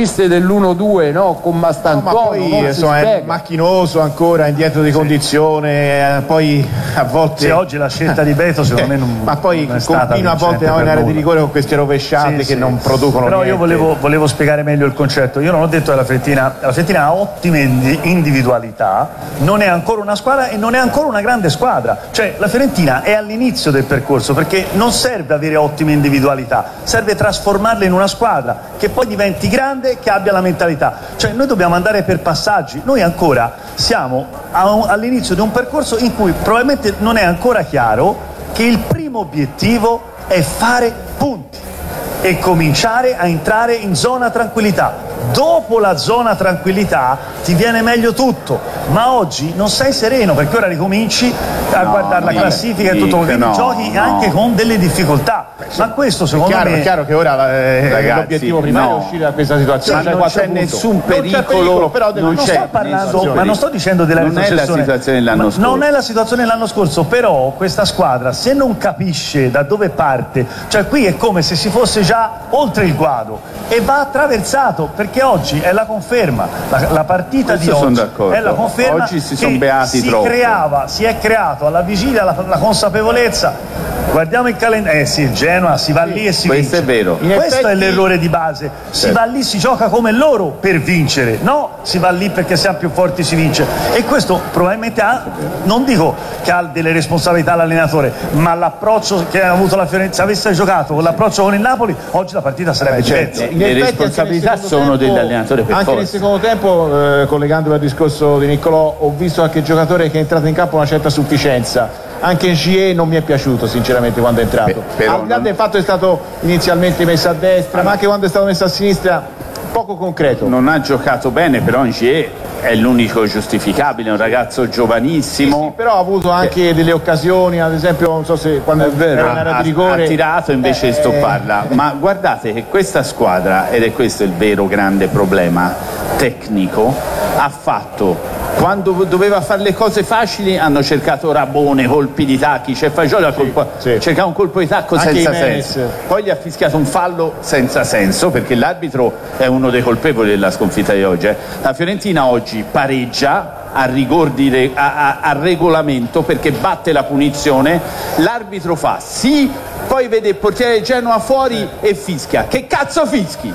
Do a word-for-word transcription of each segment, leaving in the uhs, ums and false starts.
protagonisti dell'uno due, no? Con Mastantuono, no, ma poi insomma, è macchinoso ancora, indietro di condizione, eh, poi a volte sì, oggi la scelta di Beto secondo me non ma poi non è continua a volte in area di rigore con queste rovesciate sì, che sì. non producono però niente. io volevo, volevo spiegare meglio il concetto. Io non ho detto che la Fiorentina la Fiorentina ha ottime individualità, non è ancora una squadra e non è ancora una grande squadra, cioè la Fiorentina è all'inizio del percorso, perché non serve avere ottime individualità, serve trasformarle in una squadra che poi diventi grande, che abbia la mentalità. Cioè noi dobbiamo andare per passaggi, noi ancora siamo all'inizio di un percorso in cui probabilmente non è ancora chiaro che il primo obiettivo è fare punti e cominciare a entrare in zona tranquillità. Dopo la zona tranquillità ti viene meglio tutto, ma oggi non sei sereno perché ora ricominci a no, guardare la classifica e tutto, quindi no, giochi no. anche con delle difficoltà. Ma questo secondo è chiaro, me è chiaro che ora eh, Ragazzi, l'obiettivo primario no. è uscire da questa situazione. Ma non c'è nessun pericolo, pericolo, però non non c'è sto parlando, nessun ma non sto dicendo della non è la retrocessione. situazione dell'anno Ma scorso. non è la situazione dell'anno scorso, però questa squadra se non capisce da dove parte, cioè qui è come se si fosse già oltre il guado e va attraversato, perché oggi è la conferma, la, la partita Questo di sono oggi d'accordo. è la conferma Oggi si che sono beati si troppo. creava, si è creato alla vigilia la, la consapevolezza. Guardiamo il calendario, eh sì, il Genoa si va lì e si questo vince. è vero. In questo effetti... è l'errore di base. Si Certo. va lì, si gioca come loro per vincere, no? Si va lì perché siamo più forti, si vince. E questo probabilmente ha, non dico che ha delle responsabilità l'allenatore, ma l'approccio che ha avuto la Fiorentina, se avesse giocato con l'approccio con il Napoli, oggi la partita sarebbe Beh, diversa. certo. Le effetti, responsabilità anche nel secondo sono tempo- dell'allenatore per anche forza. nel secondo tempo, eh, collegandomi al discorso di Niccolò, ho visto anche il giocatore che è entrato in campo una certa sufficienza. Anche Gie non mi è piaciuto sinceramente quando è entrato. Beh, però al di là non- del fatto che è stato inizialmente messo a destra, ma anche quando è stato messo a sinistra, poco concreto. Non ha giocato bene, però Angier è l'unico giustificabile, è un ragazzo giovanissimo. Sì, però ha avuto anche delle occasioni, ad esempio non so se quando era in area ha, di rigore ha tirato invece di eh, stopparla, ma guardate che questa squadra, ed è questo il vero grande problema tecnico, ha fatto quando doveva fare le cose facili hanno cercato Rabone, colpi di tacchi, c'è Fagioli ha colpo, sì. cercava un colpo di tacco Anche senza Jimenez. senso, poi gli ha fischiato un fallo senza senso perché l'arbitro è uno dei colpevoli della sconfitta di oggi. eh. La Fiorentina oggi pareggia a rigor di re, a, a, a regolamento perché batte la punizione, l'arbitro fa sì, poi vede il portiere del Genoa fuori e fischia. Che cazzo fischi?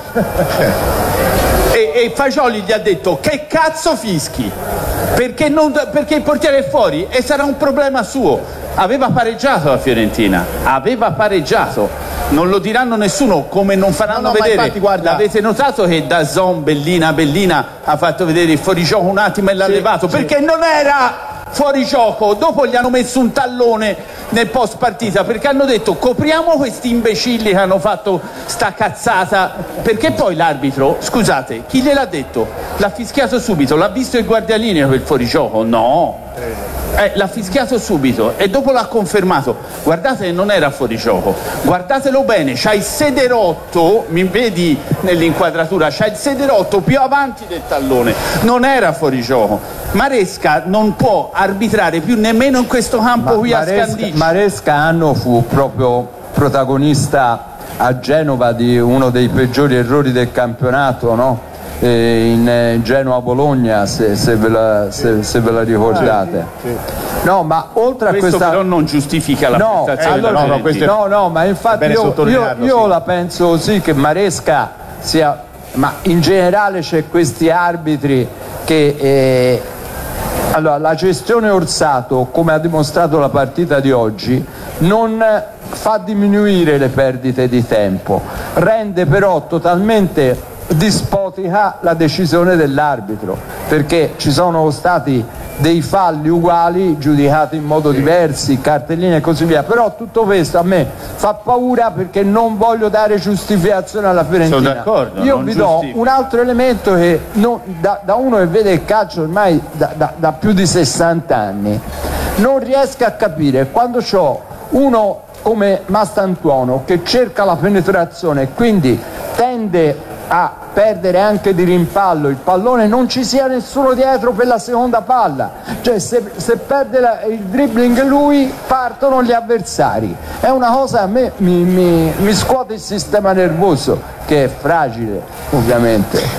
e, e Fagioli gli ha detto che cazzo fischi? Perché, non, perché il portiere è fuori e sarà un problema suo. Aveva pareggiato la Fiorentina, aveva pareggiato. Non lo diranno nessuno, come non faranno No, no, ma vedere. infatti, guarda- L'avete notato che da Zon Bellina Bellina ha fatto vedere il fuorigioco un attimo e l'ha Sì, levato? sì. Perché non era fuori gioco. Dopo gli hanno messo un tallone nel post partita perché hanno detto copriamo questi imbecilli che hanno fatto sta cazzata, perché poi l'arbitro, scusate, chi gliel'ha detto? L'ha fischiato subito, l'ha visto il guardialinea quel fuorigioco? No. Eh, l'ha fischiato subito e dopo l'ha confermato. Guardate che non era fuori gioco, guardatelo bene, c'ha il sederotto, mi vedi nell'inquadratura, c'ha il sederotto più avanti del tallone, non era fuori gioco. Maresca non può arbitrare più nemmeno in questo campo Ma qui a Maresca, Scandicci. Maresca anno fu proprio protagonista a Genova di uno dei peggiori errori del campionato, no? Eh, in eh, Genoa-Bologna, se, se, ve la, se, se ve la ricordate. No, ma oltre a Questo questa però non giustifica la no, prestazione allora, della no, no, questo Fiorentina. no, no, ma infatti bene io, io, sottolinearlo, io sì. la penso così che Maresca sia, ma in generale c'è questi arbitri che eh, allora la gestione Orsato, come ha dimostrato la partita di oggi, non fa diminuire le perdite di tempo, rende però totalmente dispotica la decisione dell'arbitro, perché ci sono stati dei falli uguali giudicati in modo diverso, cartellini e così via, però tutto questo a me fa paura perché non voglio dare giustificazione alla Fiorentina. Sono d'accordo, io non vi do giustifico. un altro elemento che non, da, da uno che vede il calcio ormai da, da, da più di sessanta anni non riesco a capire quando c'ho uno come Mastantuono che cerca la penetrazione e quindi tende a perdere anche di rimpallo il pallone, non ci sia nessuno dietro per la seconda palla, cioè se, se perde la, il dribbling lui partono gli avversari, è una cosa a me mi, mi, mi scuote il sistema nervoso che è fragile ovviamente.